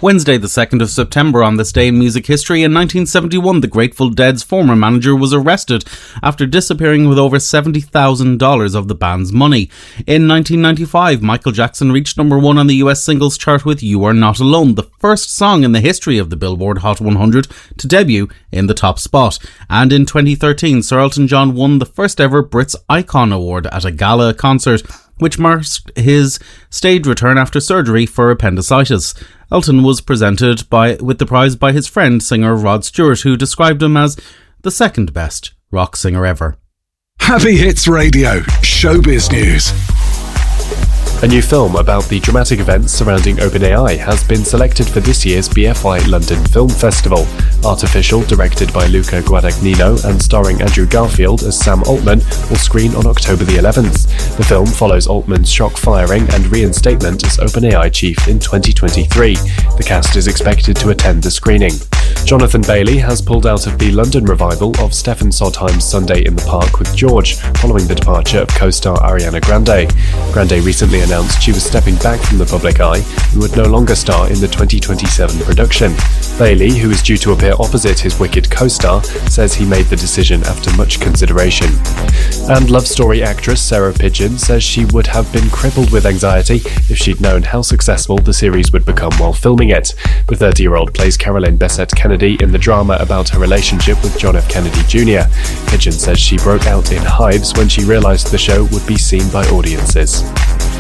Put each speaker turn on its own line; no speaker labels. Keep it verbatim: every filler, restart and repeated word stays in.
Wednesday the second of September, on this day in music history, in nineteen seventy-one, the Grateful Dead's former manager was arrested after disappearing with over seventy thousand dollars of the band's money. In nineteen ninety-five, Michael Jackson reached number one on the U S singles chart with You Are Not Alone, the first song in the history of the Billboard Hot one hundred to debut in the top spot. And in twenty thirteen, Sir Elton John won the first ever Brits Icon Award at a gala concert, which marks his stage return after surgery for appendicitis. Elton was presented by with the prize by his friend, singer Rod Stewart, who described him as the second best rock singer ever.
Happy Hits Radio, showbiz news.
A new film about the dramatic events surrounding OpenAI has been selected for this year's B F I London Film Festival. Artificial, directed by Luca Guadagnino and starring Andrew Garfield as Sam Altman, will screen on October the eleventh. The film follows Altman's shock firing and reinstatement as OpenAI chief in twenty twenty-three. The cast is expected to attend the screening. Jonathan Bailey has pulled out of the London revival of Stephen Sondheim's Sunday in the Park with George, following the departure of co-star Ariana Grande. Grande recently announced she was stepping back from the public eye and would no longer star in the twenty twenty-seven production. Bailey, who is due to appear opposite his Wicked co-star, says he made the decision after much consideration. And Love Story actress Sarah Pidgeon says she would have been crippled with anxiety if she'd known how successful the series would become while filming it. The thirty-year-old plays Carolyn Bessette Kennedy in the drama about her relationship with John F. Kennedy Junior Pidgeon says she broke out in hives when she realised the show would be seen by audiences.